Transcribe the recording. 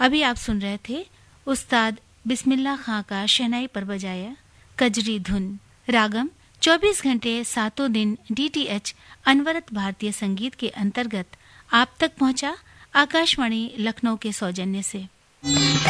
अभी आप सुन रहे थे उस्ताद बिस्मिल्लाह खां का शहनाई पर बजाया कजरी धुन। रागम 24 घंटे सातों दिन DTH अनवरत भारतीय संगीत के अंतर्गत आप तक पहुंचा आकाशवाणी लखनऊ के सौजन्य से।